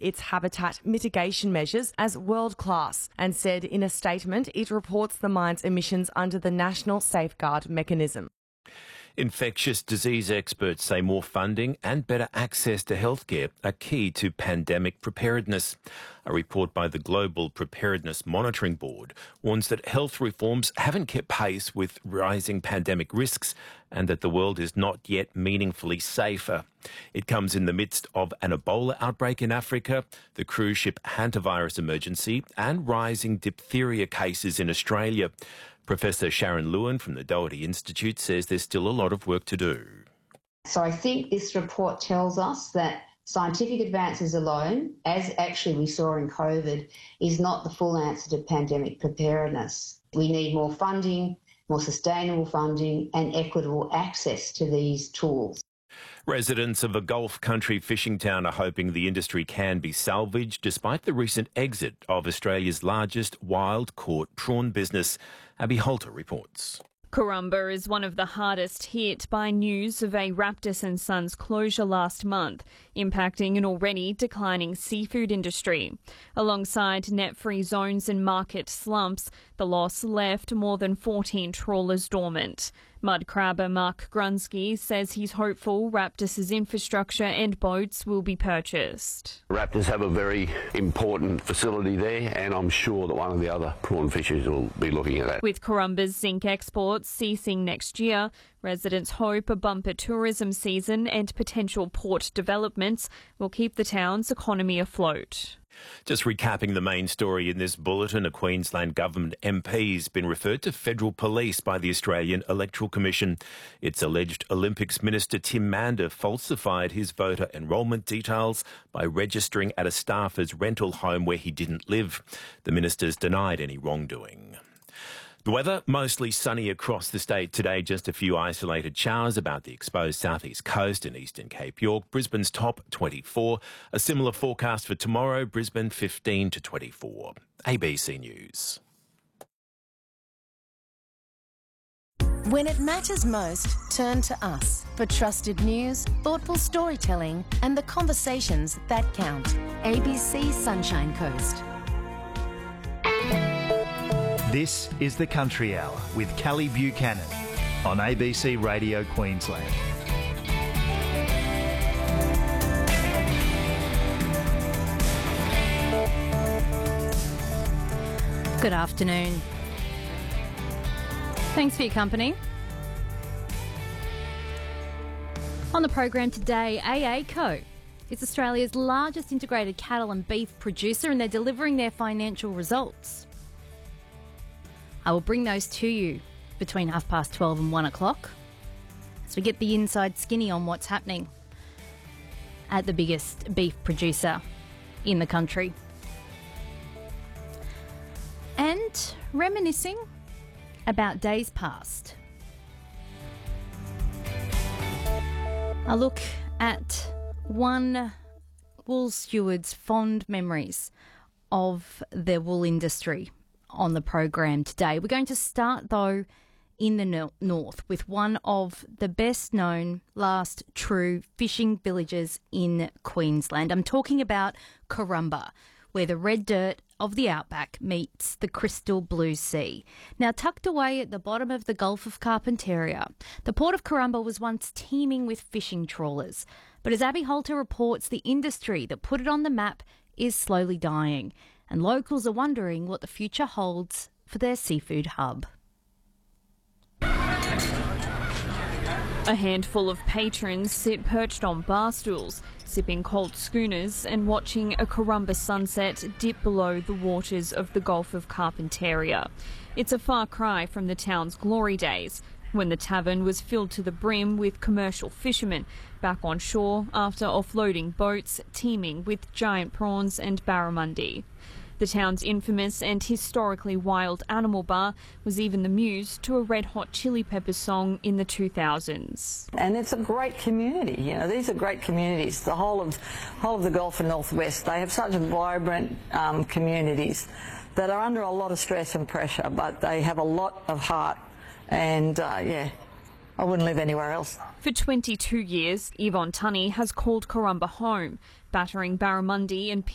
its habitat mitigation measures as world-class and said in a statement it reports the mine's emissions under the National Safeguard Mechanism. Infectious disease experts say more funding and better access to healthcare are key to pandemic preparedness. A report by the Global Preparedness Monitoring Board warns that health reforms haven't kept pace with rising pandemic risks and that the world is not yet meaningfully safer. It comes in the midst of an Ebola outbreak in Africa, the cruise ship hantavirus emergency and rising diphtheria cases in Australia. Professor Sharon Lewin from the Doherty Institute says there's still a lot of work to do. So I think this report tells us that scientific advances alone, as actually we saw in COVID, is not the full answer to pandemic preparedness. We need more funding, more sustainable funding and equitable access to these tools. Residents of a Gulf country fishing town are hoping the industry can be salvaged despite the recent exit of Australia's largest wild-caught prawn business. Abby Holter reports. Corumba is one of the hardest hit by news of a Raptis & Sons closure last month, impacting an already declining seafood industry. Alongside net-free zones and market slumps, the loss left more than 14 trawlers dormant. Mud crabber Mark Grunsky says he's hopeful Raptis' infrastructure and boats will be purchased. Raptis have a very important facility there, and I'm sure that one of the other prawn fishers will be looking at that. With Corumba's zinc exports ceasing next year, residents hope a bumper tourism season and potential port developments will keep the town's economy afloat. Just recapping the main story in this bulletin, a Queensland government MP has been referred to federal police by the Australian Electoral Commission. It's alleged Olympics Minister Tim Mander falsified his voter enrolment details by registering at a staffer's rental home where he didn't live. The minister's denied any wrongdoing. The weather, mostly sunny across the state today, just a few isolated showers about the exposed southeast coast and eastern Cape York. Brisbane's top 24. A similar forecast for tomorrow, Brisbane 15 to 24. ABC News. When it matters most, turn to us for trusted news, thoughtful storytelling and the conversations that count. ABC Sunshine Coast. This is the Country Hour with Callie Buchanan on ABC Radio Queensland. Good afternoon. Thanks for your company. On the program today, AACo is Australia's largest integrated cattle and beef producer, and they're delivering their financial results. I will bring those to you between 12:30 and 1 o'clock as we get the inside skinny on what's happening at the biggest beef producer in the country. And reminiscing about days past. A look at one wool steward's fond memories of their wool industry on the program today. We're going to start, though, in the north with one of the best known last true fishing villages in Queensland. I'm talking about Corumba, where the red dirt of the outback meets the crystal blue sea. Now, tucked away at the bottom of the Gulf of Carpentaria, the port of Corumba was once teeming with fishing trawlers. But as Abby Holter reports, the industry that put it on the map is slowly dying, and locals are wondering what the future holds for their seafood hub. A handful of patrons sit perched on bar stools, sipping cold schooners and watching a Corumba sunset dip below the waters of the Gulf of Carpentaria. It's a far cry from the town's glory days, when the tavern was filled to the brim with commercial fishermen back on shore after offloading boats teeming with giant prawns and barramundi. The town's infamous and historically wild animal bar was even the muse to a Red Hot Chili Peppers song in the 2000s. And it's a great community, you know, these are great communities. The whole of the Gulf and Northwest, they have such vibrant communities that are under a lot of stress and pressure, but they have a lot of heart and, I wouldn't live anywhere else. For 22 years, Yvonne Tunney has called Corumba home, battering barramundi and